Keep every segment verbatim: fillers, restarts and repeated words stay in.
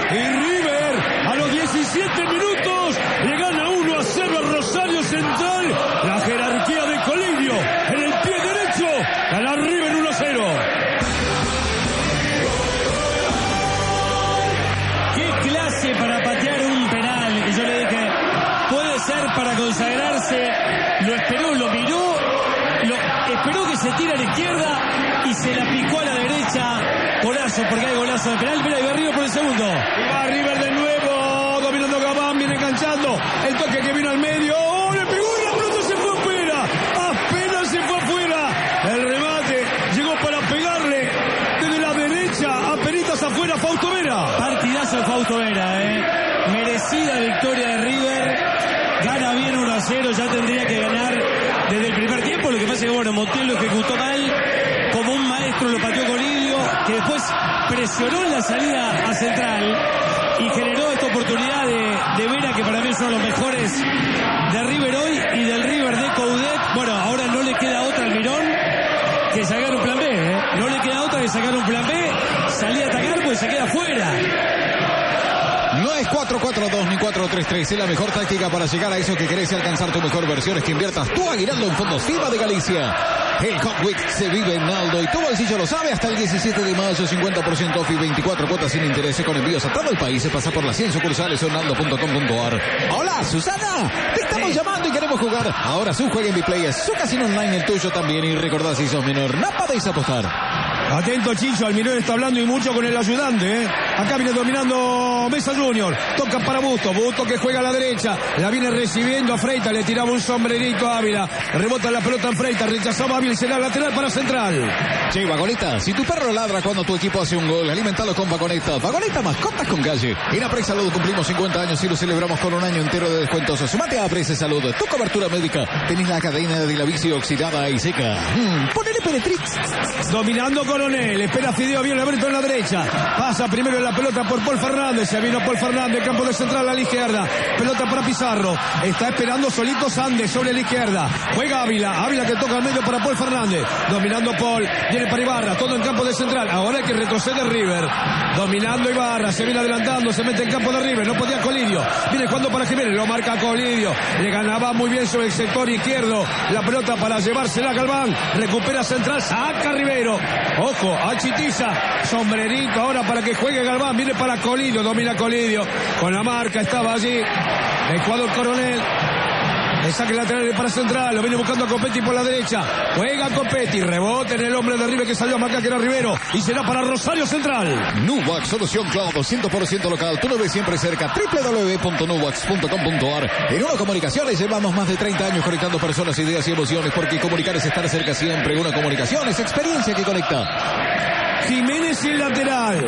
Y River a los diecisiete minutos le gana uno a cero a Rosario Central. La jerarquía de Colidio en el pie derecho. Gana River uno a cero. Qué clase para patear un penal. Que yo le dije, puede ser para consagrarse. Lo esperó, lo miró. Lo, esperó que se tire a la izquierda y se la picó a la derecha. Golazo, porque hay golazo de penal. Mira, y va River por el segundo. Y va River de nuevo, dominando Gabán, viene enganchando. El toque que vino al medio. ¡Oh, le pegó y la pelota se fue afuera! Apenas se fue afuera. El remate llegó para pegarle desde la derecha. Apenitas afuera, Fausto Vera. Partidazo de Fausto Vera, eh. Merecida victoria de River. Gana bien uno a cero, ya tendría que ganar desde el primer tiempo. Lo que pasa es que, bueno, Montiel lo ejecutó mal. Como un maestro lo pateó Colidio, que después presionó en la salida a Central y generó esta oportunidad de, de Vera, que para mí es uno de los mejores de River hoy y del River de Coudet. Bueno, ahora no le queda otra al Mirón que sacar un plan B, ¿eh? No le queda otra que sacar un plan B, salir a atacar pues se queda fuera. No es cuatro cuatro dos ni cuatro tres tres, es la mejor táctica para llegar a eso que querés y alcanzar tu mejor versión. Es que inviertas tu aguinaldo en Fondos FIBA de Galicia. El Hot Week se vive en Aldo y tu bolsillo lo sabe. Hasta el diecisiete de mayo, cincuenta por ciento off y veinticuatro cuotas sin interés con envíos a todo el país. Se pasa por las cien sucursales o en aldo punto com punto a r. Hola, Susana, te estamos llamando y queremos jugar. Ahora su juega en Biplay es su casino online, el tuyo también. Y recordad, si sos menor, no podéis apostar. Atento, Chicho, Almirón está hablando y mucho con el ayudante, ¿eh? Acá viene dominando Mesa Junior. Toca para Busto, Busto que juega a la derecha. La viene recibiendo a Freitas, le tiraba un sombrerito a Ávila. Rebota la pelota en Freitas, rechazaba a Ávila y será lateral para Central. Che, Vagoneta, si tu perro ladra cuando tu equipo hace un gol, alimentalo con Vagoneta. Vagoneta, mascotas con calle. En Apres Salud cumplimos cincuenta años y lo celebramos con un año entero de descuentos. Sumate a Apres Salud, tu cobertura médica. Tenés la cadena de la bici oxidada y seca. Mm, ponele Penetrix. Dominando Coronel, espera Fideo, viene Alberto en la derecha. Pasa primero la pelota por Paul Fernández. Se vino Paul Fernández, campo de Central a la izquierda. Pelota para Pizarro. Está esperando solito Sandes sobre la izquierda. Juega Ávila. Ávila que toca al medio para Paul Fernández. Dominando Paul. Viene para Ibarra. Todo en campo de Central. Ahora hay que retroceder River. Dominando Ibarra. Se viene adelantando. Se mete en campo de River. No podía Colidio. Viene jugando para Jiménez. Lo marca Colidio. Le ganaba muy bien sobre el sector izquierdo. La pelota para llevársela a Galván. Recupera Central. Saca Rivero. Ojo. A Chitiza. Sombrerito ahora para que juegue Galván. Viene para Colidio. Domina Colidio. Con la marca. Estaba allí. El jugador Coronel. El saque lateral para Central. Lo viene buscando a Copetti por la derecha. Juega Copetti. Rebote en el hombre de River que salió a marcar, que era Rivero. Y será para Rosario Central. Nuwax, solución cloud, cien por ciento local. Tú lo ves siempre cerca. doble u doble u doble u punto nuwax punto com punto a r. En Uno Comunicaciones llevamos más de treinta años conectando personas, ideas y emociones. Porque comunicar es estar cerca siempre. Una comunicación es experiencia que conecta. Jiménez y el lateral.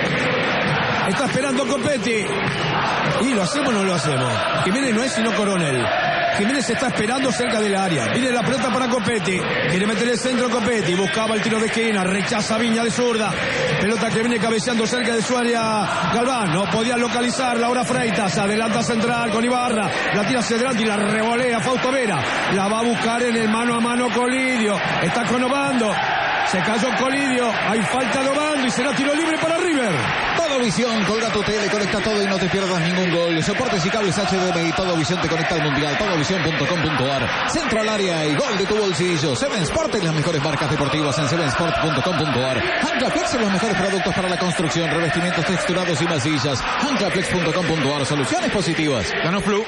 Está esperando Copetti. ¿Y lo hacemos o no lo hacemos? Jiménez no es sino Coronel. Jiménez está esperando cerca del área. Viene la pelota para Copetti. Quiere meter el centro Copetti. Buscaba el tiro de esquina. Rechaza Viña de zurda. Pelota que viene cabeceando cerca de su área Galván. No podía localizarla. Ahora Freitas. Adelanta Central con Ibarra. La tira hacia adelante y la revolea Fausto Vera. La va a buscar en el mano a mano Colidio. Está con Obando. Se cayó Colidio. Hay falta de Obando y será tiro libre para River. Todo Visión, colga tu tele, conecta todo y no te pierdas ningún gol. Soportes y cables H D M I, Todo Visión te conecta al mundial. todo visión punto com punto a r. Centro al área y gol de tu bolsillo. Seven Sport en las mejores marcas deportivas en seven sport punto com punto a r. Anclaflex en los mejores productos para la construcción, revestimientos texturados y masillas. Anclaflex punto com punto a r. Soluciones positivas. Ganó Flu.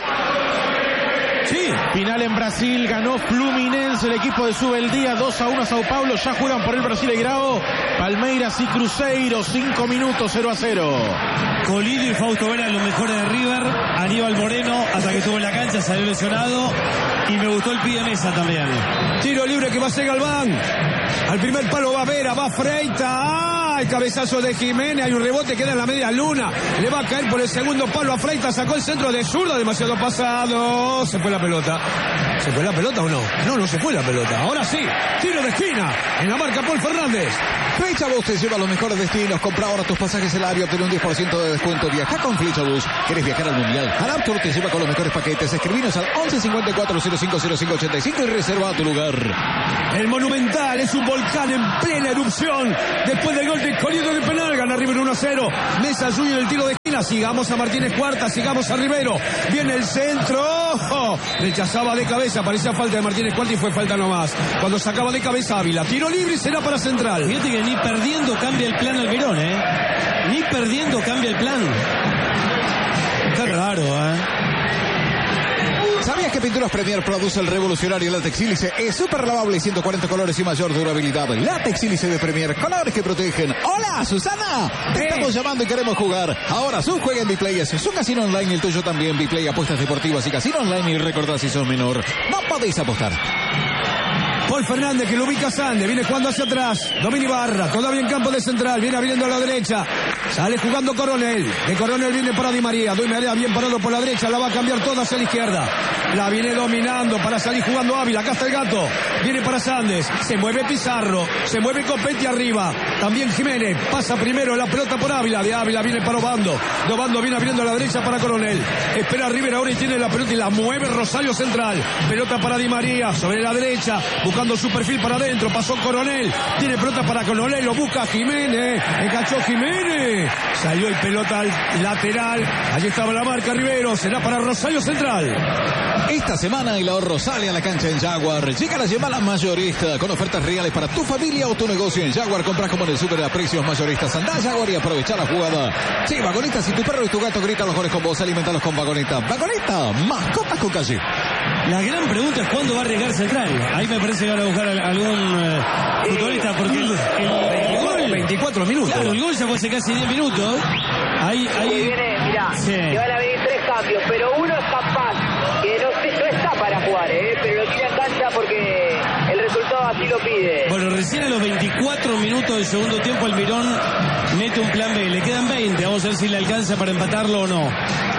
Sí. Final en Brasil, ganó Fluminense, el equipo de Subeldía, dos a uno a Sao Paulo. Ya juegan por el Brasil y Grau, Palmeiras y Cruzeiro, cinco minutos, cero a cero. Colidio y Fausto Vera los mejores de River. Aníbal Moreno, hasta que estuvo en la cancha, salió lesionado. Y me gustó el pie de Mesa también. Tiro libre que va a ser Galván. Al primer palo va Vera, va Freitas. ¡Ah! El cabezazo de Jiménez. Hay un rebote, queda en la media luna. Le va a caer por el segundo palo a Freitas. Sacó el centro de zurda, demasiado pasado. Se fue la pelota. ¿Se fue la pelota o no? No, no se fue la pelota. Ahora sí. Tiro de esquina. En la marca Paul Fernández. Flechabus te lleva a los mejores destinos. Compra ahora tus pasajes el área, obtén un diez por ciento de descuento. Viaja con Flechabus. ¿Querés viajar al mundial? Adaptur te lleva con los mejores paquetes. Escribinos al once cincuenta y cuatro cero cinco cero cinco ochenta y cinco y reserva tu lugar. El Monumental es un volcán en plena erupción. Después del gol de Colidio de penal, gana River uno a cero. Mesa Junior el tiro de esquina. Molina, sigamos a Martínez Cuarta, sigamos a Rivero. Viene el centro. Oh, rechazaba de cabeza, parecía falta de Martínez Cuarta y fue falta nomás. Cuando sacaba de cabeza Ávila, tiro libre y será para Central. Fíjate que ni perdiendo cambia el plan Almirón, ¿eh? Ni perdiendo cambia el plan. Está raro, ¿eh? ¿Sabías que Pinturas Premier produce el revolucionario látex sílice? Es súper lavable, ciento cuarenta colores y mayor durabilidad. Látex sílice de Premier, colores que protegen. ¡Hola, Susana! Te Eh. estamos llamando y queremos jugar. Ahora, Zoom juega en Biplay. Es un casino online y el tuyo también. Biplay, apuestas deportivas y casino online. Y recordad, si sos menor, no podéis apostar. Paul Fernández que lo ubica Sande, viene jugando hacia atrás, Domini Barra, todavía en campo de Central, viene abriendo a la derecha, sale jugando Coronel, de Coronel viene para Di María, Di María bien parado por la derecha, la va a cambiar toda hacia la izquierda, la viene dominando para salir jugando Ávila, acá está el gato, viene para Sandes, se mueve Pizarro, se mueve Copetti arriba, también Jiménez, pasa primero la pelota por Ávila, de Ávila viene para Obando, de Obando viene abriendo a la derecha para Coronel, espera Rivera ahora y tiene la pelota y la mueve Rosario Central, pelota para Di María, sobre la derecha, buscando su perfil para adentro, pasó Coronel, tiene pelota para Coronel, lo busca Jiménez, enganchó Jiménez, salió el pelota al lateral, allí estaba la marca Rivero, será para Rosario Central. Esta semana el ahorro sale a la cancha en Jaguar. Llega la llamada mayorista con ofertas reales para tu familia o tu negocio en Jaguar. Compras como en el súper a precios mayoristas. Andá a Jaguar y aprovecha la jugada. Sí, Vagoneta, si tu perro y tu gato gritan los goles con vos, alimentalos con Vagoneta. Vagoneta, mascotas con calle. La gran pregunta es cuándo va a arriesgar Central. Ahí me parece que van a buscar a algún eh, futbolista porque el, el, el gol... veinticuatro minutos. Claro, el gol ya fue hace casi diez minutos. Ahí, ahí... Que viene, mirá, Sí. que van a venir tres cambios, pero uno es capaz, que no, sé, no está para jugar, ¿eh? Pero lo tira en cancha porque el resultado así lo pide. Bueno, recién a los veinticuatro minutos del segundo tiempo Almirón mete un plan B. Le quedan veinte. Vamos a ver si le alcanza para empatarlo o no.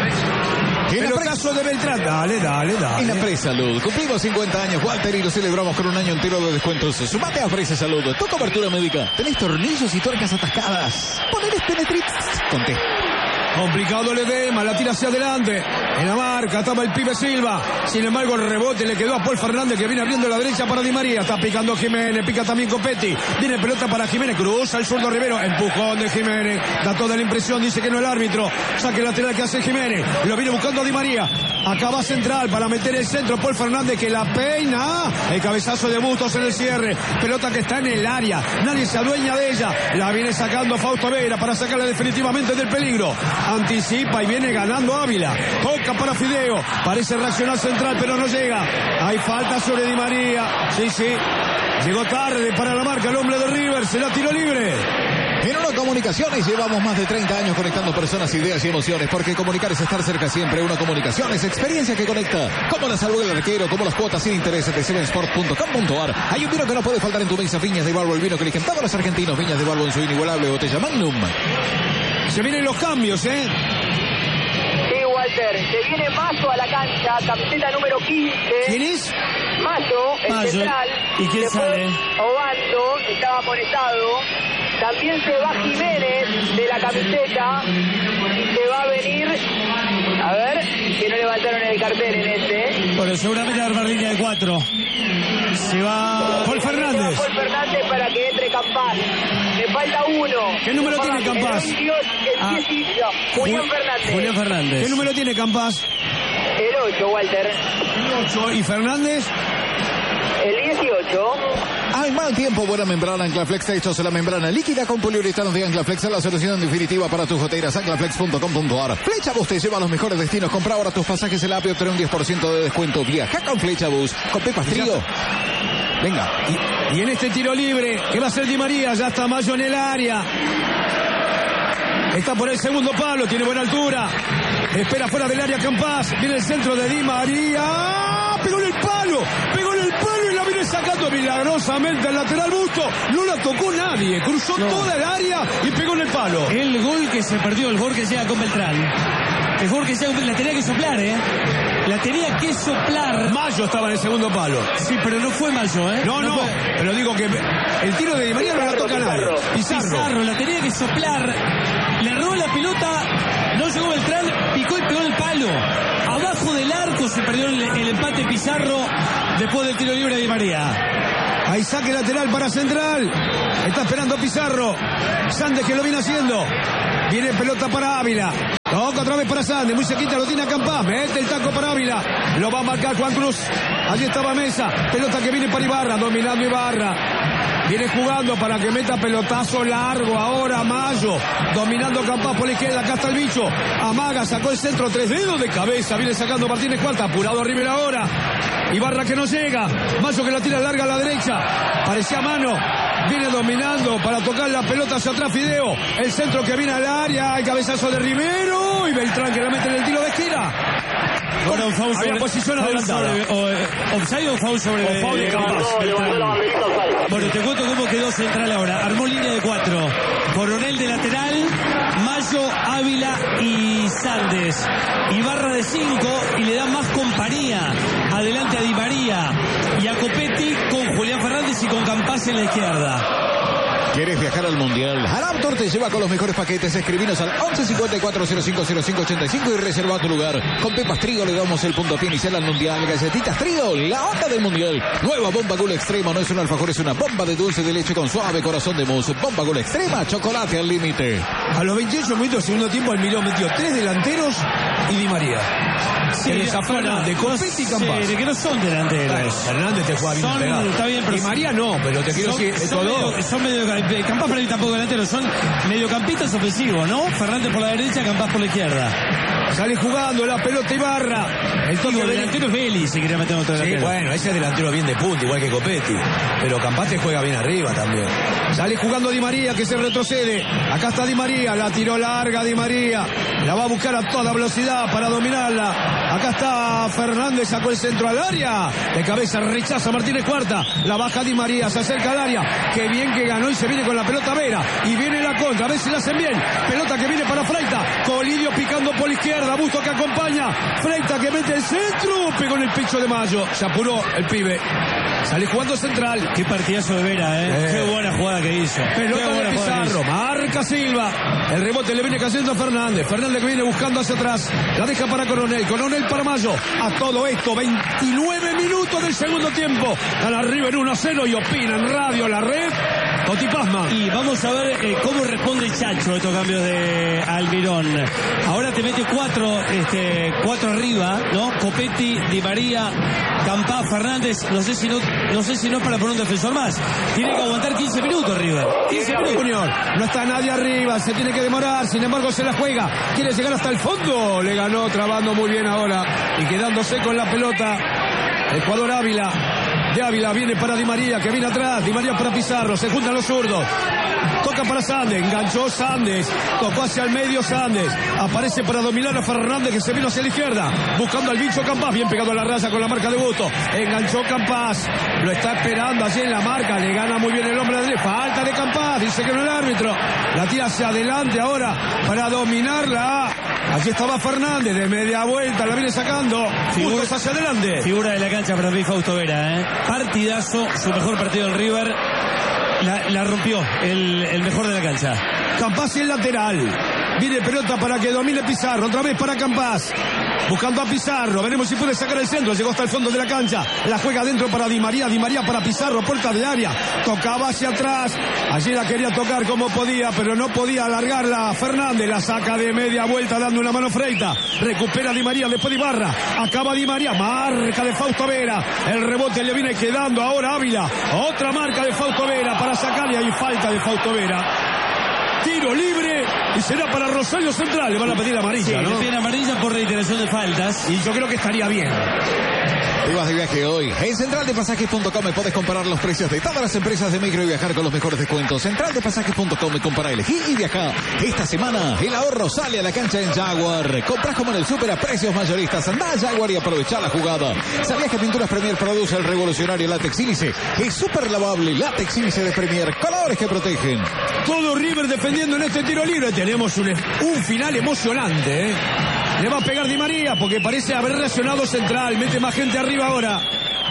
Pero caso de Beltrán, dale, dale, dale. En la Presa Salud, cumplimos cincuenta años, Walter, y lo celebramos con un año entero de descuentos. Sumate a Presa Salud, tu cobertura médica. ¿Tenés tornillos y tuercas atascadas? Poneles Penetrix. Conté. Complicado el edema, la tira hacia adelante. En la marca, estaba el pibe Silva. Sin embargo, el rebote le quedó a Paul Fernández que viene abriendo la derecha para Di María. Está picando Jiménez, pica también Copetti. Viene pelota para Jiménez, cruza el zurdo Rivero. Empujón de Jiménez. Da toda la impresión, dice que no el árbitro. Saque lateral que hace Jiménez. Lo viene buscando Di María. Acaba Central para meter el centro. Paul Fernández que la peina. El cabezazo de Bustos en el cierre. Pelota que está en el área. Nadie se adueña de ella. La viene sacando Fausto Vera para sacarla definitivamente del peligro. Anticipa y viene ganando Ávila. Toca para Fideo. Parece reaccionar Central, pero no llega. Hay falta sobre Di María. Sí, sí. Llegó tarde para la marca el hombre de River. Será tiro libre. En Uno Comunicaciones llevamos más de treinta años conectando personas, ideas y emociones, porque comunicar es estar cerca siempre. Uno Comunicaciones, experiencia que conecta. Como la salud del arquero, como las cuotas sin intereses de seven sport punto com punto a r. Hay un vino que no puede faltar en tu mesa, Viñas de Balbo, el vino que eligen todos los argentinos. Viñas de Balbo en su inigualable botella Magnum. Se vienen los cambios, ¿eh? Sí, Walter, se viene Mayo a la cancha, camiseta número quince. ¿Quién es? Mayo, el Mayo. central. ¿Y quién Después, sale? Obando, estaba amonestado. También se va Jiménez de la camiseta. Y se va a venir. A ver, que no levantaron el cartel en este. Bueno, seguramente va a armar línea de cuatro. Se va Paul Fernández. Paul Fernández para que entre Campás. Le falta uno. ¿Qué número tiene El Campás? veintiocho, el Ah. dieciocho, Julián Ju- Fernández. Julián Fernández. ¿Qué número tiene Campas? El ocho, Walter. El ocho. ¿Y Fernández? El dieciocho. Al mal tiempo, buena membrana. Anclaflex te ha hecho la membrana líquida con poliuretano de Anclaflex. La solución definitiva para tus goteras. Anclaflex punto com punto a r. Flechabus te lleva a los mejores destinos. Compra ahora tus pasajes en la A P I y obtén un diez por ciento de descuento. Viaja con Flechabus. Con Pepas Trío. Venga. Y, y en este tiro libre, ¿qué va a hacer Di María? Ya está Mayo en el área. Está por el segundo palo, tiene buena altura. Espera fuera del área Campás. Viene el centro de Di María. Pegó en el palo, pegó en el palo y la viene sacando milagrosamente al lateral Busto. No la tocó nadie, cruzó No. toda el área y pegó en el palo. el gol que se perdió, el gol que llega con Beltrán. El gol que llega, la tenía que soplar, ¿eh? La tenía que soplar. Mayo estaba en el segundo palo. Sí, pero no fue Mayo, ¿eh? No, no, fue. pero digo que el tiro de Di María no la toca nadie. Pizarro. Pizarro, la tenía que soplar. Le robó la pelota, no llegó Beltrán, picó y pegó en el palo. Abajo del arco se perdió el, el empate Pizarro después del tiro libre de Di María. Hay saque lateral para Central. Está esperando Pizarro. Sandes que lo viene haciendo. Viene pelota para Ávila. Toca otra vez para Sandes, muy cerquita lo tiene a Campás, mete el taco para Ávila, lo va a marcar Juan Cruz, allí estaba Mesa, pelota que viene para Ibarra, dominando Ibarra, viene jugando para que meta pelotazo largo, ahora Mayo, dominando Campás por la izquierda, acá está el bicho, amaga, sacó el centro, tres dedos de cabeza, viene sacando Martínez Cuarta, apurado River ahora, Ibarra que no llega, Mayo que la tira larga a la derecha, parecía mano, viene dominando para tocar la pelota hacia atrás Fideo, el centro que viene al área, el cabezazo de Rivero y Beltrán que la mete en el tiro de esquina. Bueno, un foul sobre, posición foul adelantada. sobre, o, eh, offside o foul sobre O foul de Campás. Bueno, te cuento cómo quedó Central ahora. Armó línea de cuatro. Coronel de lateral, Mayo, Ávila y Sandes. Ibarra de cinco y le da más compañía. Adelante a Di María y a Copetti con Julián Fernández y con Campás en la izquierda. ¿Quieres viajar al Mundial? Haraptor te lleva con los mejores paquetes. Escribinos al once cincuenta y cuatro cero cinco cero cinco ochenta y cinco y reserva tu lugar. Con Pepas Trío le damos el puntapié inicial al Mundial. Galletitas Trío, la onda del Mundial. Nueva Bomba Gula Extrema, no es un alfajor, es una bomba de dulce de leche con suave corazón de mousse. Bomba Gula Extrema, chocolate al límite. A los veintiocho minutos del segundo tiempo Almirón metió tres delanteros y Di María. Sí, el Zafrana de Copetti y Campás. Sí, que no son delanteros. Fernández te juega bien Son, pegado. está bien, pero Di María no, pero te quiero son, decir, estos son dos. medio, son medio, Campás para mí tampoco delanteros, son mediocampistas ofensivos, ¿no? Fernández por la derecha, Campás por la izquierda. Sale jugando la pelota Ibarra. El toque Digo, de delantero es Vélez, si quería meter otro Sí, delantero. bueno, ese es delantero bien de punta, igual que Copetti. Pero Campás te juega bien arriba también. Sale jugando Di María, que se retrocede. Acá está Di María, la tiró larga Di María. La va a buscar a toda velocidad para dominarla. Acá está Fernández, sacó el centro al área. De cabeza rechaza Martínez Cuarta. La baja Di María, se acerca al área. Qué bien que ganó y se viene con la pelota Vera. Y viene la contra, a ver si la hacen bien. Pelota que viene para Freita. Colidio picando por la izquierda. Busto que acompaña. Freita que mete el centro. Pegó en el pecho de Mayo. Se apuró el pibe. Sale jugando central. Qué partidazo de Vera, ¿eh? Eh. Qué buena jugada que hizo. Pelota Qué de buena jugada que Pizarro. hizo. Marca Silva. El rebote le viene cayendo a Fernández. Fernández que viene buscando hacia atrás. La deja para Coronel. Coronel para Mayo. A todo esto, veintinueve minutos del segundo tiempo. Gana River uno a cero y opina en radio La Red. Toti Pazman. Y vamos a ver eh, cómo responde Chacho a estos cambios de Almirón. Ahora te mete cuatro, este, cuatro arriba, ¿no? Copetti, Di María, Campás, Fernández. No sé si no, no sé si no es para poner un defensor más. Tiene que aguantar quince minutos River. quince minutos. Junior. No está nadie arriba. Se tiene que demorar. Sin embargo, se la juega. Quiere llegar hasta el fondo. Le ganó trabando muy bien ahora. Y quedándose con la pelota. Ecuador Ávila. De Ávila viene para Di María, que viene atrás. Di María para Pizarro. Se juntan los zurdos. Toca para Sandes. Enganchó Sandes. Tocó hacia el medio Sandes. Aparece para dominar a Fernández, que se vino hacia la izquierda. Buscando al bicho Campás. Bien pegado a la raya con la marca de Busto. Enganchó Campás. Lo está esperando allí en la marca. Le gana muy bien el hombre de falta de Campás. Dice que no el árbitro. La tira hacia adelante ahora para dominarla. Allí estaba Fernández de media vuelta. La viene sacando. Bustos hacia adelante. Figura de la cancha para mí Fausto Vera, ¿eh? Partidazo, su mejor partido en River. La, la rompió, el, el mejor de la cancha. Campás y el lateral. Viene pelota para que domine Pizarro. Otra vez para Campás. Buscando a Pizarro. Veremos si puede sacar el centro. Llegó hasta el fondo de la cancha. La juega dentro para Di María. Di María para Pizarro. Puerta de área. Tocaba hacia atrás. Allí la quería tocar como podía, pero no podía alargarla. Fernández la saca de media vuelta dando una mano Freita. Recupera Di María después de Ibarra. Acaba Di María. Marca de Fausto Vera. El rebote le viene quedando ahora Ávila. Otra marca de Fausto Vera para sacarle. Hay falta de Fausto Vera. Tiro libre y será para Rosario Central. Le van a pedir amarilla, Sí, ¿no? le piden amarilla por reiteración de faltas. Y yo creo que estaría bien. Te vas de viaje hoy. En central de pasajes punto com podés comparar los precios de todas las empresas de micro y viajar con los mejores descuentos. central de pasajes punto com, compara, elegí y viaja. Esta semana el ahorro sale a la cancha en Jaguar. Compras como en el súper a precios mayoristas. Andá a Jaguar y aprovechá la jugada. ¿Sabías que Pinturas Premier produce el revolucionario látex Ílice? Es súper lavable látex Ílice de Premier. Colores que protegen. Todo River defendiendo en este tiro libre. Tenemos un, un final emocionante, ¿eh? Le va a pegar Di María porque parece haber reaccionado Central. Mete más gente arriba ahora.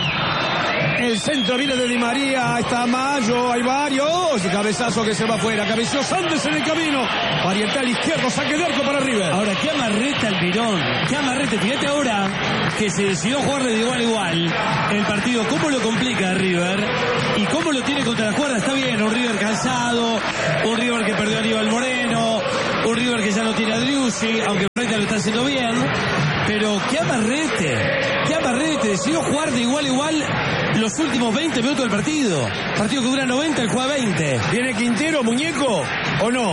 El centro viene de Di María. Está Mayo. Hay varios. Y cabezazo que se va afuera. Cabeció Sandes en el camino. Oriental izquierdo. Saque de arco para River. Ahora, qué amarrete Almirón. Qué amarrete. Fíjate ahora que se decidió jugar de igual a igual el partido. Cómo lo complica River y cómo lo tiene contra la cuerda. Está bien, un River cansado, un River que perdió a Aníbal Moreno, Un River que ya no tiene a Driussi, aunque Freitas lo está haciendo bien. Pero qué amarrete, qué amarrete. Decidió jugar de igual a igual los últimos veinte minutos del partido. Partido que dura noventa, él juega veinte. ¿Viene Quintero, muñeco, o no?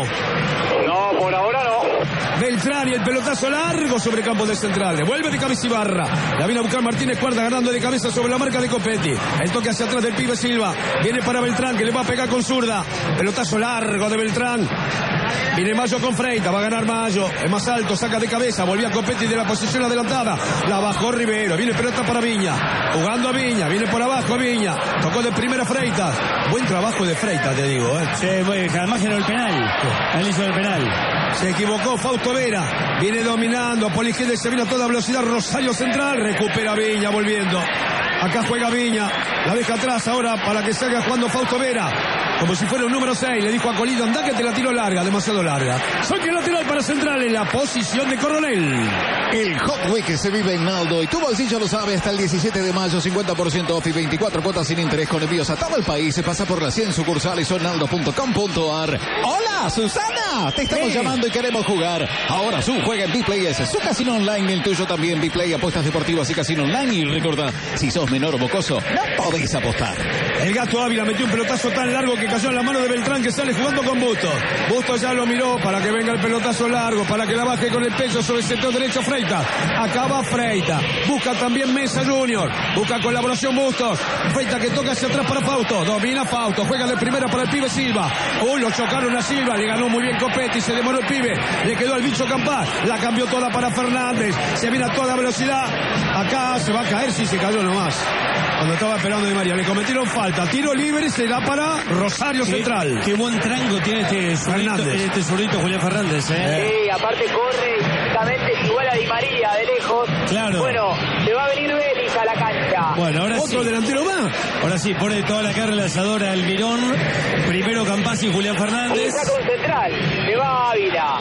No, por ahora no. Beltrán y el pelotazo largo sobre campo de central. Devuelve de cabeza Ibarra. La viene a buscar Martínez Cuarta, ganando de cabeza sobre la marca de Copetti. El toque hacia atrás del pibe Silva. Viene para Beltrán, que le va a pegar con zurda. Pelotazo largo de Beltrán. Viene Mayo con Freitas, va a ganar Mayo. Es más alto, saca de cabeza. Volvió a Copetti de la posición adelantada. La bajó Rivero. Viene pelota para Viña. Jugando a Viña. Viene por abajo Viña. Tocó de primera Freitas. Buen trabajo de Freitas, te digo. ¿eh? Sí, además generó el penal. Él hizo el penal. Se equivocó Fausto Vera. Viene dominando. Por la izquierda se viene a toda velocidad. Rosario Central. Recupera Viña volviendo. Acá juega Viña. La deja atrás ahora para que salga jugando Fausto Vera. Como si fuera un número seis. Le dijo a Colido, anda que te la tiro larga. Demasiado larga. Saque lateral para Central en la posición de Coronel. El Hot Week se vive en Naldo y tu bolsillo lo sabe. Hasta el diecisiete de mayo, cincuenta por ciento off y veinticuatro cuotas sin interés con envíos a todo el país. Se pasa por las cien sucursales o naldo punto com punto ar. ¡Hola, Susana! Te estamos ¿Qué? llamando y queremos jugar. Ahora Su juega en Bplay, es su casino online, el tuyo también. Bplay, apuestas deportivas y casino online. Y recuerda, si sos menor o mocoso, no podéis apostar. El Gato Ávila metió un pelotazo tan largo que cayó en la mano de Beltrán, que sale jugando con Bustos. Bustos ya lo miró para que venga el pelotazo largo, para que la baje con el pecho sobre el sector derecho Freitas. Acaba Freitas. Busca también Mesa Junior. Busca colaboración Bustos. Freitas que toca hacia atrás para Fausto. Domina Fausto. Juega de primera para el pibe Silva. Uy, lo chocaron a Silva. Le ganó muy bien Copetti. Se demoró el pibe. Le quedó al bicho Campás. La cambió toda para Fernández. Se viene a toda velocidad. Acá se va a caer si se cayó nomás. Cuando estaba esperando de María, le cometieron falta. Tiro libre y será para Rosario Qué, Central. qué buen tranco tiene este zurdito, Fernández. este zurdito Julián Fernández, ¿eh? Sí, aparte corre exactamente igual a Di María de lejos. Claro. Bueno, se va a venir Vélez a la cancha. Bueno, ahora Otro sí. delantero más. Ahora sí, pone toda la carga lanzadora al Mirón. Primero Campás y Julián Y Fernández. saca un central. Se va Ávila.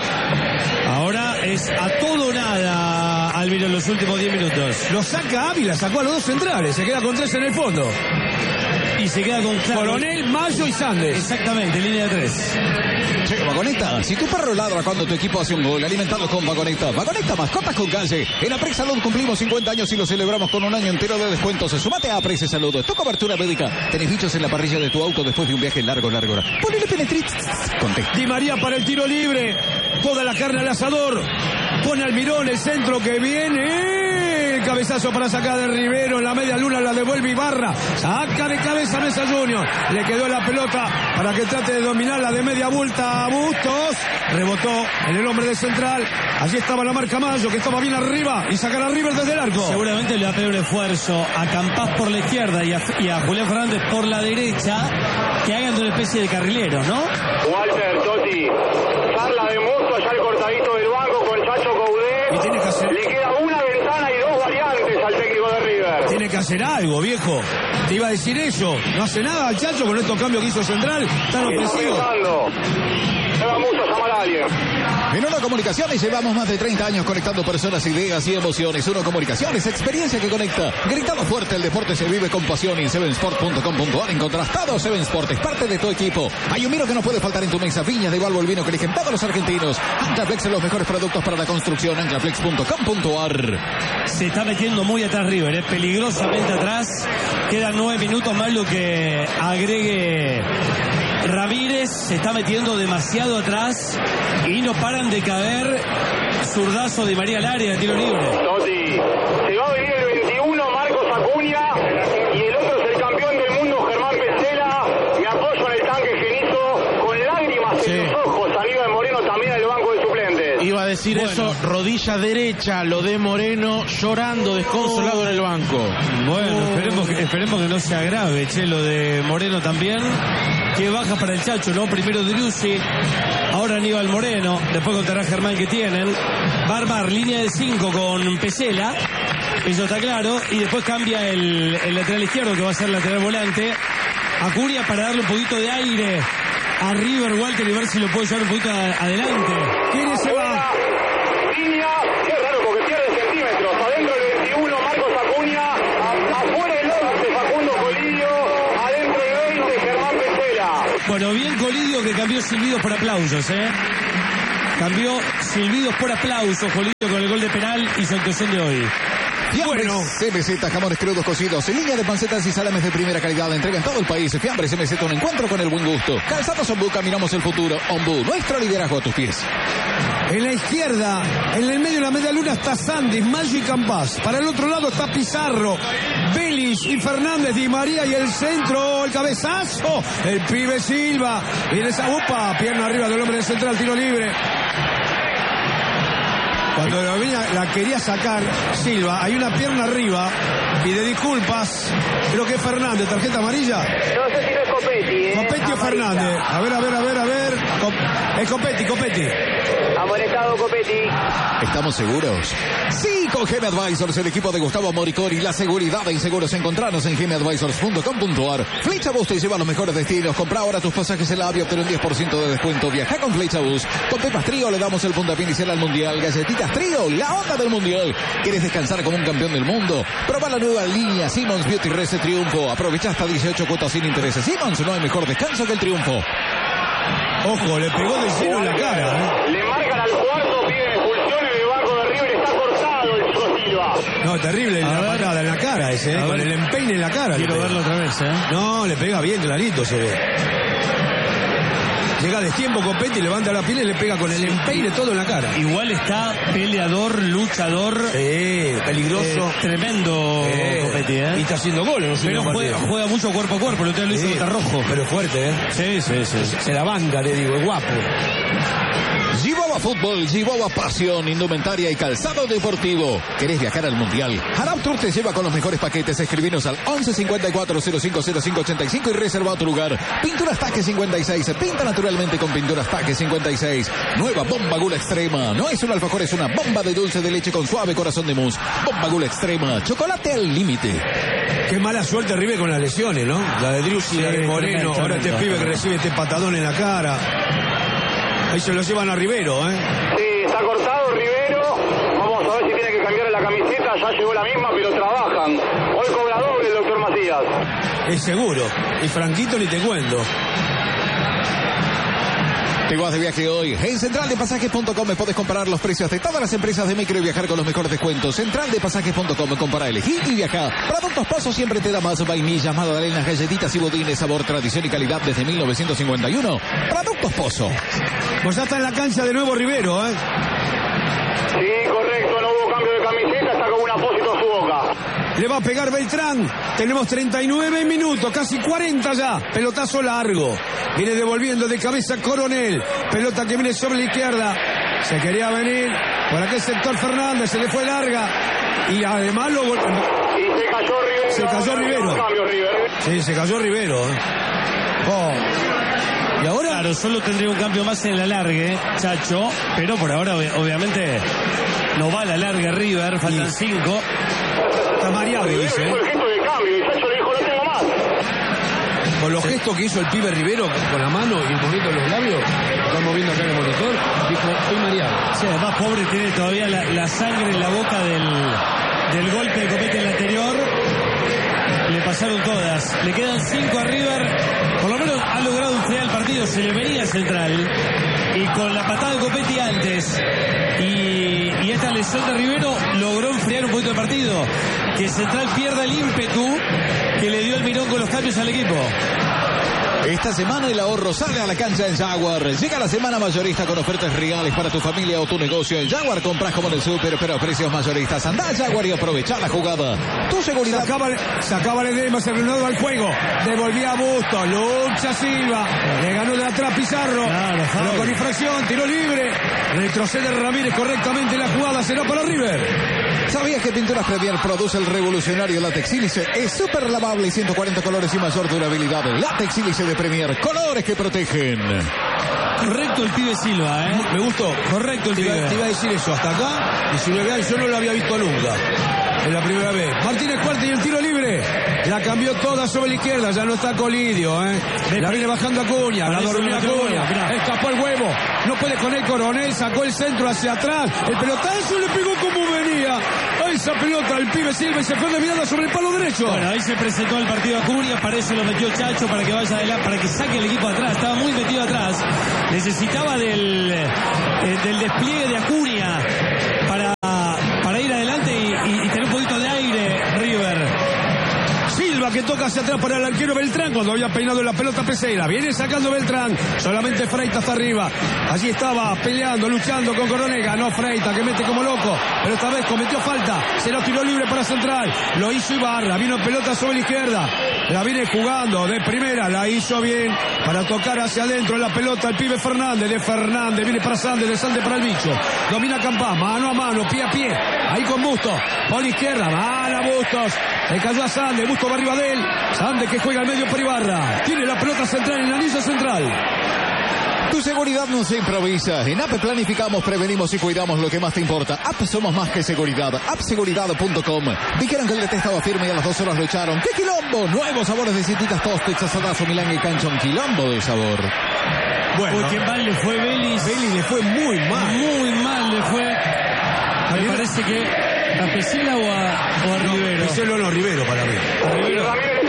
Ahora es a todo o nada Alviro en los últimos diez minutos. Lo saca Ávila, sacó a los dos centrales. Se queda con tres en el fondo. Y se queda con claro, Coronel, Mayo y Sandes. exactamente, línea de tres. Che, Vagoneta, si tu perro ladra cuando tu equipo hace un gol, alimentalo con Vagoneta. Vagoneta, mascotas con calle. En Aprex Salud cumplimos cincuenta años y lo celebramos con un año entero de descuentos. Sumate a Aprex Salud. Tu cobertura médica. Tenés bichos en la parrilla de tu auto después de un viaje largo, largo. Ponele Penetrix. Conté. Di María para el tiro libre. Toda la carne al asador. Pone al Mirón el centro que viene. El cabezazo para sacar de Rivero. En la media luna la devuelve Ibarra. Saca de cabeza Mesa Junior. Le quedó la pelota para que trate de dominarla de media vuelta a Bustos. Rebotó en el hombre de Central. Allí estaba la marca Mayo, que estaba bien arriba. Y sacar a River desde el arco. Seguramente le va a pedir un esfuerzo a Campás por la izquierda y a, y a Julián Fernández por la derecha, que hagan de una especie de carrileros, ¿no? Walter, Totti. Charla de Musto allá al cortadito del banco con Chacho Coudet. Y tiene que hacer- Le queda una ventana y dos variantes al técnico de River. Tiene que hacer algo, viejo. Te iba a decir eso. No hace nada el Chacho con estos cambios que hizo Central. Tan Está ofensivo. pensando. Se va mucho a llamar a alguien. En Uno Comunicaciones llevamos más de treinta años conectando personas, ideas y emociones. Uno Comunicaciones, experiencia que conecta. Gritando fuerte, el deporte se vive con pasión. Y en seven sport punto com punto ar encontrás todo Seven Sport, es parte de tu equipo. Hay un vino que no puede faltar en tu mesa. Viña de Balbo, el vino que eligen todos los argentinos. Anclaflex, los mejores productos para la construcción. anclaflex punto com punto ar. Se está metiendo muy atrás River, ¿eh? Peligrosamente atrás. Quedan nueve minutos más lo que agregue Ramírez. Se está metiendo demasiado atrás y no paran de caer. Zurdazo de María al área, tiro libre. Totti. Se va a venir el veintiuno, Marcos Acuña. Y el otro es el campeón del mundo, Germán Pesela. Me apoyo en el tanque Genizo con lágrimas Sí. en los ojos. Aníbal Moreno también en el banco de suplentes. Iba a decir Bueno. eso, rodilla derecha, lo de Moreno, llorando desconsolado en el banco. Bueno, esperemos que, esperemos que no se agrave, che, lo de Moreno también. Que baja para el Chacho, ¿no? Primero Driussi, ahora Aníbal Moreno, después contará Germán que tienen. Barbar, línea de cinco con Pesela, eso está claro, y después cambia el, el lateral izquierdo, que va a ser lateral volante. Acuña para darle un poquito de aire a River Walter y ver si lo puede llevar un poquito a- adelante. ¿Quién se va? Línea, qué raro porque pierde centímetros. Adentro el veintiuno, Marcos Acuña. A- afuera el once, Facundo Colidio. Adentro el veinte, Germán Pesela. Bueno, bien Colidio que cambió silbidos por aplausos, ¿eh? Cambió silbidos por aplausos, Jolito, con el gol de penal y su actuación de hoy. Fiambres Bueno. C M Z, jamones crudos cocidos, en línea de pancetas y salames de primera calidad. Entrega en todo el país. Fiambres C M Z, un encuentro con el buen gusto. Calzados Ombú, caminamos el futuro. Ombú, nuestro liderazgo a tus pies. En la izquierda, en el medio de la media luna está Sandy, Maggi y Campás. Para el otro lado está Pizarro, Vélez y Fernández, Di María, y el centro, el cabezazo, el pibe Silva. Viene esa upa, pierna arriba del hombre del central, tiro libre. Cuando la, venía, la quería sacar Silva, hay una pierna arriba, pide disculpas, creo que es Fernández, tarjeta amarilla. No sé si no es Copetti, ¿eh? Copetti o Amarilla. Fernández. A ver, a ver, a ver, a ver. Cop- es Copetti, Copetti. Amonestado Copetti. ¿Estamos seguros? Sí, con G M Advisors, el equipo de Gustavo Moricori, la seguridad de inseguros. Encontrarnos en gm advisors punto com punto a r. Flechabus te lleva a los mejores destinos. Compra ahora tus pasajes en la A V I, obtén un diez por ciento de descuento. Viaja con Flechabus. Con Pepas Trío le damos el puntapié inicial al Mundial. Galletitas Trío, la onda del Mundial. ¿Quieres descansar como un campeón del mundo? Proba la nueva línea Simmons Beauty Reset Triunfo. Aprovecha hasta dieciocho cuotas sin intereses. Simmons, no hay mejor descanso que el triunfo. Ojo, le pegó de lleno en la cara, ¿eh? Le marcan al cuarto, piden expulsión y el banco de River está cortado el chico Silva. No, terrible A la ver. patada en la cara ese, ¿eh? A Con ver. el empeine en la cara. Quiero le pega. verlo otra vez, ¿eh? No, le pega bien, clarito se ve. Llega a destiempo Copetti, levanta la piel y le pega con el empeine todo en la cara. Igual está peleador, luchador, Sí, peligroso. eh, tremendo Eh, Copetti, ¿eh? Y está haciendo goles, no sé. Pero juega, juega mucho cuerpo a cuerpo, lo lo hizo contra Rojo. Pero es fuerte, ¿eh? Sí, sí, sí. Se la banca, le digo, es guapo. Gibova Fútbol, Gibova Pasión, indumentaria y calzado deportivo. ¿Querés viajar al Mundial? Harap Tour te lleva con los mejores paquetes. Escribinos al once cincuenta y cuatro cero cinco cero cinco ochenta y cinco y reserva tu lugar. Pinturas Taque cincuenta y seis. Pinta naturalmente con Pinturas Taque cincuenta y seis. Nueva Bomba Gula Extrema. No es un alfajor, es una bomba de dulce de leche con suave corazón de mousse. Bomba Gula Extrema. Chocolate al límite. Qué mala suerte River con las lesiones, ¿no? La de Driussi, Sí, la de Moreno, tremendo, ahora este tremendo. pibe que recibe este patadón en la cara. Ahí se lo llevan a Rivero, ¿eh? Sí, está cortado Rivero. Vamos a ver si tiene que cambiar la camiseta. Ya llegó la misma, pero trabajan. Hoy cobra doble el doctor Macías. Es seguro. Y Franquito ni te cuento. Te vas de viaje hoy. En central de pasajes punto com puedes comparar los precios de todas las empresas de micro y viajar con los mejores descuentos. central de pasajes punto com, compara, elegir y viajar. Productos Pozo siempre te da más. Vainillas, magdalenas, galletitas y budines, sabor, tradición y calidad desde mil novecientos cincuenta y uno. Productos Pozo. Pues ya está en la cancha de nuevo Rivero, ¿eh? Sí, correcto. No hubo cambio de camiseta. Está con un apósito a su boca. Le va a pegar Beltrán. Tenemos treinta y nueve minutos, casi cuarenta ya. Pelotazo largo. Viene devolviendo de cabeza Coronel. Pelota que viene sobre la izquierda. Se quería venir por aquel sector Fernández. Se le fue larga. Y además lo... Y se cayó Rivero. Se cayó Rivero. Cambio River. Sí, se cayó Rivero, ¿eh? Oh. Y ahora... Claro, solo tendría un cambio más en la largue, Chacho, pero por ahora ob- obviamente no va a la larga River, faltan Sí. cinco. Está mareado, Rivero dice, hizo ¿eh? el gesto de cambio. Y Sacho le dijo, no tengo más. Con los gestos que hizo el pibe Rivero con la mano y moviendo los labios, estamos viendo acá en el monitor, dijo, estoy mareado. Sí, además pobre tiene todavía la, la sangre en la boca del, del golpe de Copetti en el anterior. Le pasaron todas. Le quedan cinco a River. Por lo menos ha logrado enfriar el partido. Se le venía Central. Y con la patada de Copetti antes y, y esta lesión de Rivero logró enfriar un poquito el partido. Que Central pierda el ímpetu que le dio el mirón con los cambios al equipo. Esta semana el ahorro sale a la cancha en Jaguar. Llega la semana mayorista con ofertas reales para tu familia o tu negocio. En Jaguar compras como en el súper, pero a precios mayoristas. Anda a Jaguar y aprovecha la jugada. Tu seguridad. Sacaba, sacaba el Edema, se reanudó al juego. Devolvía a Busto. Lucha Silva. Le ganó de atrás Pizarro. Claro, Pero foul. con infracción, tiro libre. Retrocede Ramírez correctamente. La jugada será para River. ¿Sabías que Pinturas Premier produce el revolucionario látex sílice? Es súper lavable, ciento cuarenta colores y mayor durabilidad. Látex sílice de Premier. Colores que protegen. Correcto el pibe Silva, ¿eh? Me gustó. Correcto el Te iba, pibe. te iba a decir eso. Hasta acá, diecinueve años, yo no lo había visto nunca. Es la primera vez. Martínez Cuarta y el tiro libre. La cambió toda sobre la izquierda. Ya no está Colidio, ¿eh? La viene bajando Acuña. La Parece dormía un otro Acuña. huevo, mirá. Escapó el huevo. No puede con el Coronel. Sacó el centro hacia atrás. El pelotazo le pegó como venía. A esa pelota el pibe Silva y se fue de mirada sobre el palo derecho. Bueno, ahí se presentó el partido Acuña, para eso lo metió Chacho, para que vaya adelante, para que saque el equipo atrás. Estaba muy metido atrás. Necesitaba del, eh, del despliegue de Acuña para, para ir adelante y, y, y tener un poquito de aire River. Silva que toca hacia atrás para el arquero Beltrán cuando había peinado la pelota Pesela. Viene sacando Beltrán. Solamente Freita está arriba. Allí estaba peleando, luchando con Coronel. Ganó Freita que mete como loco. Pero esta vez cometió falta. Se lo tiró libre para Central. Lo hizo Ibarra. Vino pelota sobre la izquierda. La viene jugando de primera. La hizo bien para tocar hacia adentro la pelota el pibe Fernández. De Fernández. Viene para Sande. De Sande para el bicho. Domina Campás. Mano a mano. Pie a pie. Ahí con Bustos. Por la izquierda. Mala Bustos. Le cayó a Sande. Bustos va arriba de él. Sande que juega al medio por Ibarra. Tiene la pelota central en la anilla central. Tu seguridad no se improvisa. En A P E planificamos, prevenimos y cuidamos lo que más te importa. A P E somos más que seguridad. app seguridad punto com. Dijeron que el test estaba firme y a las dos horas lo echaron. ¡Qué quilombo! Nuevos sabores de cititas, tostes, asadazo, milán y cancha. Un quilombo de sabor. Bueno. Porque mal le fue Vélez. Vélez le fue muy mal. Muy mal le fue. Me ¿Rivero? Parece que a Pesela o a, o a Rivero. No, Pesela no, Rivero para mí. A Rivero.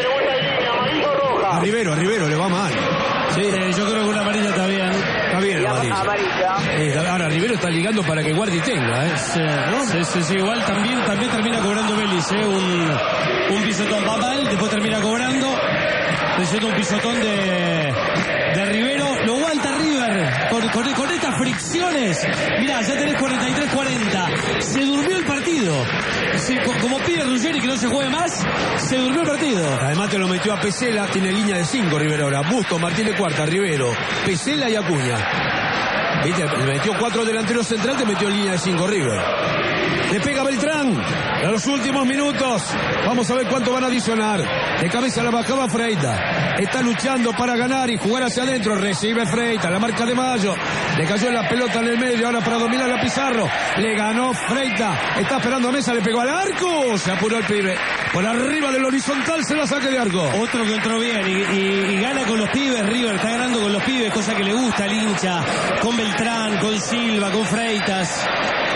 A Rivero, a Rivero le va mal. Sí, eh, yo creo que una amarilla está bien. Está bien la amarilla. amarilla. Eh, ahora Rivero está ligando para que guarde y tenga, ¿eh? Sí, ¿no? sí, sí, sí, igual también, también termina cobrando Vélez, ¿eh? Un, un pisotón va mal, después termina cobrando. Recibiendo un pisotón de, de Rivero. Lo aguanta River con, con, con estas fricciones. Mirá, ya tenés cuarenta y tres cuarenta. Se durmió el partido. Se, como pide Ruggeri que no se juegue más, se durmió el partido. Además te lo metió a Pesela, tiene línea de cinco Rivero ahora. Bustos, Martínez Cuarta, Rivero, Pesela y Acuña. ¿Viste? Le metió cuatro delanteros centrales, te metió línea de cinco River. Le pega Beltrán a los últimos minutos. Vamos a ver cuánto van a adicionar. De cabeza la bajaba Freita. Está luchando para ganar y jugar hacia adentro. Recibe Freita, la marca de Mayo. Le cayó la pelota en el medio. Ahora para dominar a Pizarro. Le ganó Freita. Está esperando a Mesa, le pegó al arco. Se apuró el pibe. Por arriba del horizontal se la saque de arco. Otro que entró bien y, y, y gana con los pibes. River está ganando con los pibes, cosa que le gusta al hincha. Con Beltrán, con Silva, con Freitas.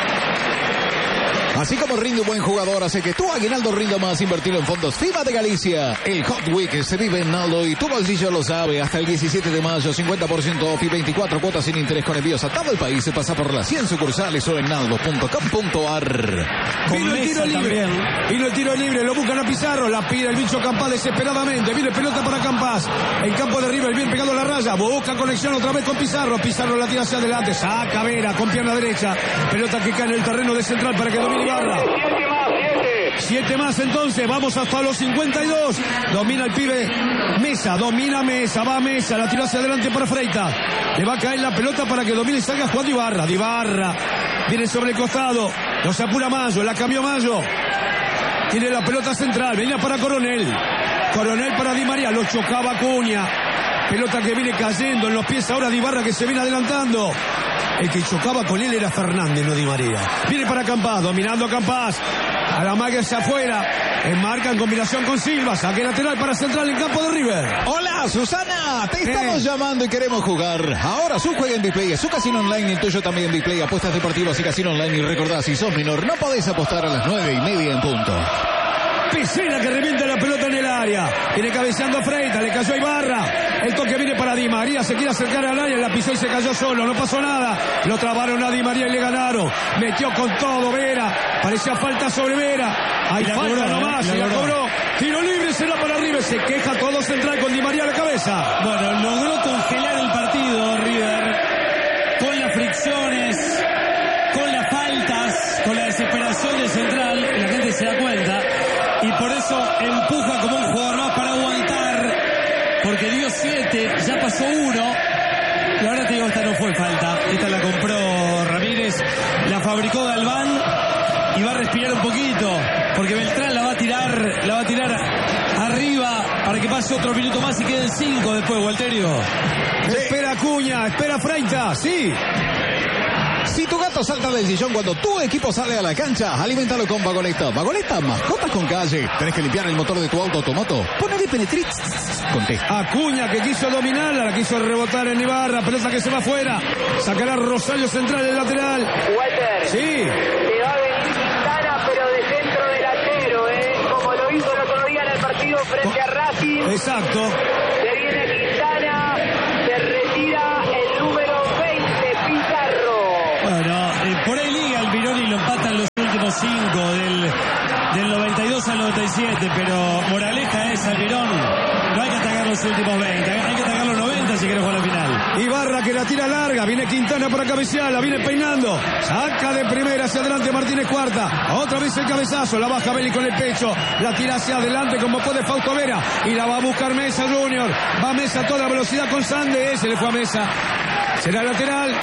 Así como rinde un buen jugador, hace que tu aguinaldo rinda más. Invertirlo en fondos FIBA de Galicia. El Hot Week se vive en Naldo y tu bolsillo lo sabe. Hasta el diecisiete de mayo, cincuenta por ciento off y veinticuatro cuotas sin interés con envíos a todo el país. Se pasa por las cien sucursales o en naldo punto com punto a r. Vino el tiro libre. Vino el tiro libre. Lo buscan a Pizarro. La pide el bicho Campás desesperadamente. Viene pelota para Campás. En campo de River, bien pegado a la raya. Busca conexión otra vez con Pizarro. Pizarro la tira hacia adelante. Saca Vera con pierna derecha. Pelota que cae en el terreno de central para que domine Ibarra. Siete más, siete. Siete más entonces, vamos hasta los cincuenta y dos. Domina el pibe Mesa, domina Mesa, va Mesa, la tiró hacia adelante para Freita. Le va a caer la pelota para que domine y salga jugando Ibarra. De Ibarra viene sobre el costado, no se apura Mayo, la cambió Mayo. Tiene la pelota central, venía para Coronel. Coronel para Di María, lo chocaba Acuña. Pelota que viene cayendo en los pies ahora de Ibarra que se viene adelantando. El que chocaba con él era Fernández, no Di María. Viene para Campás, dominando a Campás. A la magia hacia afuera. Enmarca en combinación con Silva. Saque lateral para Central en campo de River. Hola, Susana. Te estamos Eh. llamando y queremos jugar. Ahora su juega en Biplay. Es su casino online y el tuyo también en Biplay. Apuestas deportivas y casino online. Y recordá, si sos menor, no podés apostar a las nueve y media en punto. Pesela que revienta la pelota en el área. Viene cabeceando a Freita, le cayó a Ibarra. El toque viene para Di María, se quiere acercar al área, la pisó y se cayó solo, no pasó nada. Lo trabaron a Di María y le ganaron. Metió con todo Vera, parecía falta sobre Vera. Hay falta cobró, nomás, ¿eh? y La la cobró. cobró. Tiro libre, será para River, se queja todo Central con Di María a la cabeza. Bueno, logró congelar el partido River con las fricciones, con las faltas, con la desesperación de Central. La gente se da cuenta y por eso empuja como un jugador más para aguantar, porque dio siete, ya pasó uno. Y ahora te digo, esta no fue falta, esta la compró Ramírez, la fabricó Galván y va a respirar un poquito, porque Beltrán la va a tirar, la va a tirar arriba para que pase otro minuto más y queden cinco después, Walterio. Espera Acuña, espera Freita, sí. Si tu gato salta del sillón cuando tu equipo sale a la cancha, alimentalo con Vagoneta. Vagoneta, mascotas con calle. ¿Tenés que limpiar el motor de tu auto o tu moto? Ponele Penetrix con té. Acuña que quiso dominarla, la quiso rebotar en Ibarra, pelota que se va afuera. Sacará Rosario Central el lateral. Walter. Sí. Le va a venir Quintana, pero de centro delantero, ¿eh? Como lo hizo el otro día en el partido frente a Racing. Exacto. Se viene Quintana, se retira el número veinte, Pizarro. menos cinco del, del noventa y dos al noventa y siete, pero moraleja es Almirón. No hay que atacar los últimos veinte, hay que atacar los noventa si querés jugar la final. Ibarra que la tira larga, viene Quintana para cabecearla, viene peinando, saca de primera hacia adelante Martínez Cuarta, otra vez el cabezazo, la baja Belli con el pecho, la tira hacia adelante como puede Fausto Vera y la va a buscar Mesa Junior, va Mesa a toda velocidad con Sande, se le fue a Mesa, será lateral.